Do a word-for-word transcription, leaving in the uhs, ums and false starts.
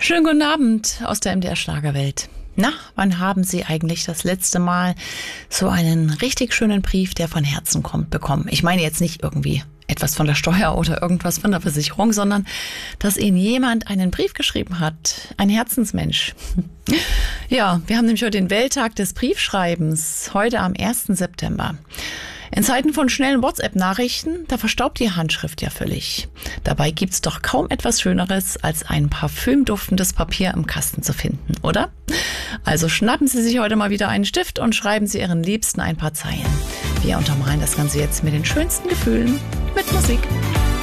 Schönen guten Abend aus der M D R Schlagerwelt. Na, wann haben Sie eigentlich das letzte Mal so einen richtig schönen Brief, der von Herzen kommt, bekommen? Ich meine jetzt nicht irgendwie etwas von der Steuer oder irgendwas von der Versicherung, sondern dass Ihnen jemand einen Brief geschrieben hat. Ein Herzensmensch. Ja, wir haben nämlich heute den Welttag des Briefschreibens, heute am ersten September. In Zeiten von schnellen WhatsApp-Nachrichten, da verstaubt die Handschrift ja völlig. Dabei gibt's doch kaum etwas Schöneres, als ein parfümduftendes Papier im Kasten zu finden, oder? Also schnappen Sie sich heute mal wieder einen Stift und schreiben Sie Ihren Liebsten ein paar Zeilen. Wir untermalen das Ganze jetzt mit den schönsten Gefühlen, mit Musik.